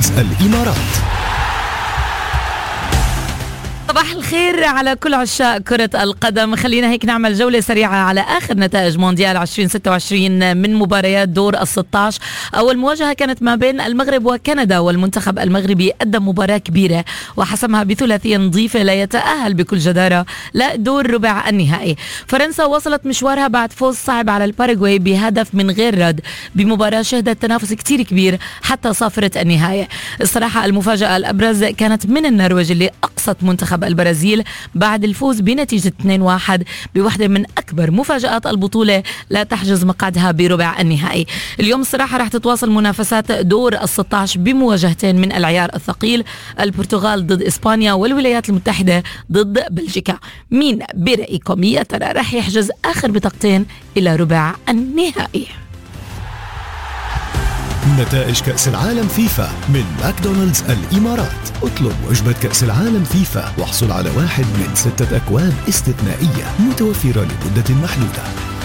ماكدونالدز الإمارات. صباح الخير على كل عشاق كرة القدم. خلينا هيك نعمل جولة سريعة على آخر نتائج مونديال 2026 من مباريات دور ال16. أول مواجهة كانت ما بين المغرب وكندا، والمنتخب المغربي قدم مباراة كبيرة وحسمها بثلاثية نظيفة ليتأهل بكل جدارة لدور ربع النهائي. فرنسا وصلت مشوارها بعد فوز صعب على الباراغواي بهدف من غير رد بمباراة شهدت تنافس كتير كبير حتى صافرة النهاية. الصراحة المفاجأة الأبرز كانت من النرويج اللي أقصت منتخب البرازيل بعد الفوز بنتيجة 2-1 بواحدة من أكبر مفاجآت البطولة لا تحجز مقعدها بربع النهائي. اليوم الصراحة راح تتواصل منافسات دور ال16 بمواجهتين من العيار الثقيل، البرتغال ضد إسبانيا والولايات المتحدة ضد بلجيكا. مين برأيكم يا ترى راح يحجز آخر بطاقتين إلى ربع النهائي؟ نتائج كأس العالم فيفا من ماكدونالدز الإمارات. اطلب وجبة كأس العالم فيفا واحصل على 1 من 6 أكواب استثنائية متوفرة لمدة محدودة.